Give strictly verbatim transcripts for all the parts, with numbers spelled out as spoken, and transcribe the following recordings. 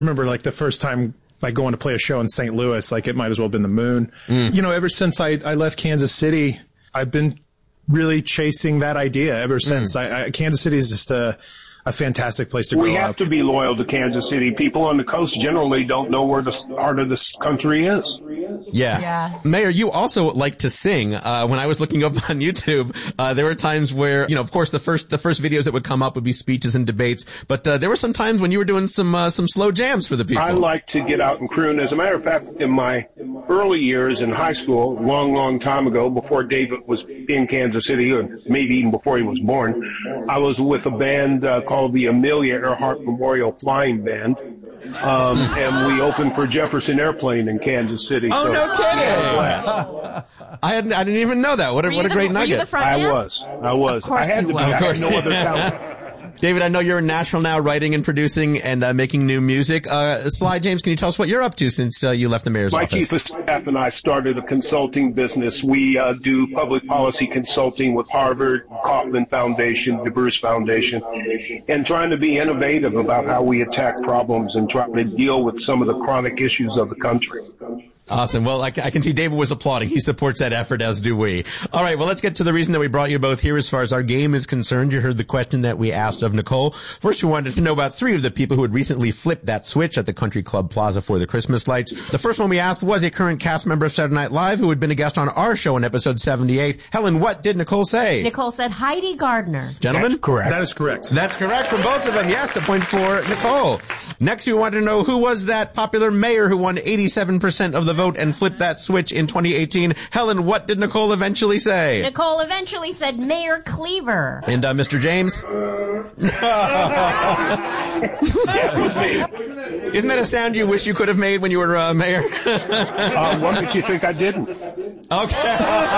remember like the first time like going to play a show in Saint Louis, like it might as well have been the moon. Mm. You know, ever since I, I left Kansas City, I've been really chasing that idea ever since. Mm. I, I, Kansas City is just a, a fantastic place to grow up. We have to be loyal to Kansas City. People on the coast generally don't know where the heart of this country is. Yeah. yeah. Mayor, you also like to sing. Uh, when I was looking up on YouTube, uh, there were times where, you know, of course the first, the first videos that would come up would be speeches and debates, but, uh, there were some times when you were doing some, uh, some slow jams for the people. I like to get out and croon. As a matter of fact, in my early years in high school, long, long time ago, before David was in Kansas City, or maybe even before he was born, I was with a band, uh, called the Amelia Earhart Memorial Flying Band. Um, and we opened for Jefferson Airplane in Kansas City. Oh, so, no kidding! Yeah, I hadn't, I didn't even know that. What a, what a the, great were nugget. You the front I man? was. I was. Of course I had you to be. were. I had no other talent. David, I know you're in Nashville now, writing and producing and uh, making new music. Uh, Sly James, can you tell us what you're up to since uh, you left the mayor's My office? My chief of staff and I started a consulting business. We uh, do public policy consulting with Harvard, Kauffman Foundation, the Bruce Foundation, and trying to be innovative about how we attack problems and try to deal with some of the chronic issues of the country. Awesome. Well, I, I can see David was applauding. He supports that effort, as do we. All right. Well, let's get to the reason that we brought you both here as far as our game is concerned. You heard the question that we asked of Nicole. First, we wanted to know about three of the people who had recently flipped that switch at the Country Club Plaza for the Christmas lights. The first one we asked was a current cast member of Saturday Night Live who had been a guest on our show in episode seventy-eight. Helen, what did Nicole say? Nicole said Heidi Gardner. Gentlemen? That's correct. That is correct. That's correct from both of them. Yes, a point for Nicole. Next, we wanted to know who was that popular mayor who won eighty-seven percent of the vote and flipped that switch in twenty eighteen. Helen, what did Nicole eventually say? Nicole eventually said Mayor Cleaver. And uh, Mister James? Isn't that a sound you wish you could have made when you were uh, mayor? uh, what makes you think I didn't? Okay.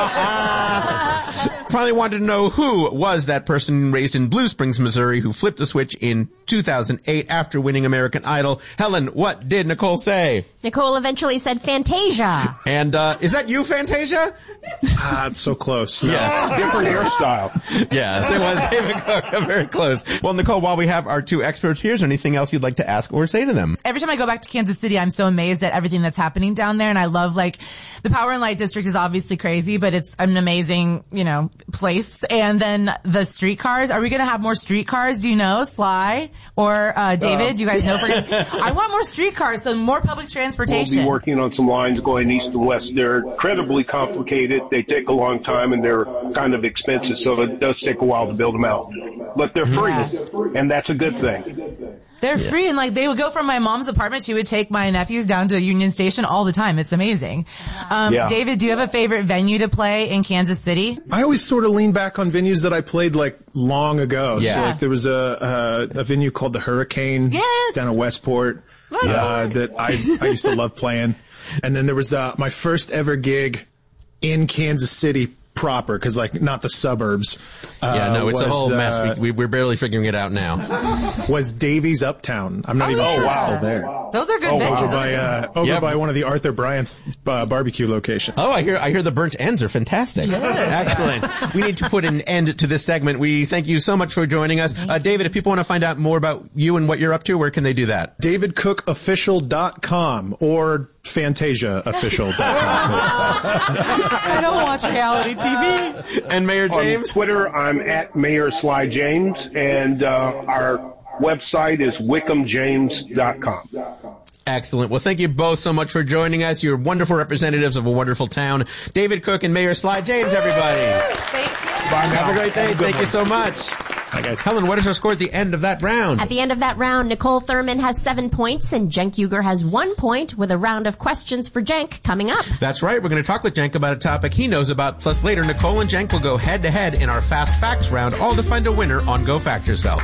Finally wanted to know who was that person raised in Blue Springs, Missouri, who flipped the switch in two thousand eight after winning American Idol. Helen, what did Nicole say? Nicole eventually said Fantasia. And uh is that you, Fantasia? Ah, it's so close. No. Yeah. Different hairstyle. Yes, it was David Cook. Very close. Well, Nicole, while we have our two experts here, is there anything else you'd like to ask or say to them? Every time I go back to Kansas City, I'm so amazed at everything that's happening down there. And I love, like, the Power and Light District is obviously crazy, but it's an amazing, you know, place. And then the streetcars. Are we going to have more streetcars? Do you know, Sly or uh David? Uh, do you guys know? For I want more streetcars, so more public transportation. We'll be working on some lines going east and west. They're incredibly complicated. They take a long time and they're kind of expensive, so it does take a while to build them out. But they're free, yeah. And that's a good thing. They're yeah. free, and like they would go from my mom's apartment. She would take my nephews down to Union Station all the time. It's amazing. Um, yeah. David, do you have a favorite venue to play in Kansas City? I always sort of lean back on venues that I played like long ago. Yeah. So like there was a, a, a venue called the Hurricane yes. down in Westport uh, that I, I used to love playing. And then there was uh, my first ever gig in Kansas City proper, because like not the suburbs. Uh, yeah, no, it's was, a whole mess. Uh, we, we're barely figuring it out now. Was Davies Uptown? I'm not oh, even yeah. sure it's wow. still there. Wow. Those are good oh, venues. wow. Over by uh, over Yep. by one of the Arthur Bryant's uh, barbecue locations. Oh, I hear I hear the burnt ends are fantastic. Yeah. Excellent. We need to put an end to this segment. We thank you so much for joining us. Uh, David, if people want to find out more about you and what you're up to, where can they do that? David Cook Official dot com or Fantasia Official dot com. I don't watch reality T V. And Mayor James? On Twitter, I'm at Mayor Sly James, and uh, our website is wickham james dot com. Excellent. Well, thank you both so much for joining us. You're wonderful representatives of a wonderful town. David Cook and Mayor Sly James, everybody. Thank you. Bye Have now. a great day. Have a good Thank one. you so much. Hi, guys. Helen, what is our score at the end of that round? At the end of that round, Nicole Thurman has seven points and Cenk Uygur has one point, with a round of questions for Cenk coming up. That's right. We're going to talk with Cenk about a topic he knows about. Plus later, Nicole and Cenk will go head to head in our Fast Facts round, all to find a winner on Go Fact Yourself.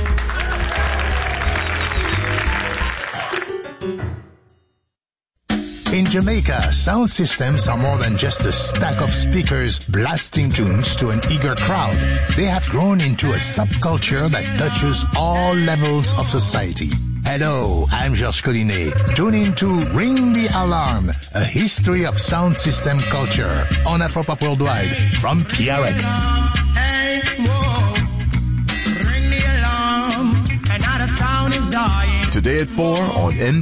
In Jamaica, sound systems are more than just a stack of speakers blasting tunes to an eager crowd. They have grown into a subculture that touches all levels of society. Hello, I'm Georges Collinet. Tune in to Ring the Alarm, a history of sound system culture on Afropop Worldwide from P R X. Hey, whoa, ring the alarm, another sound is dying. To Today at four on N B C.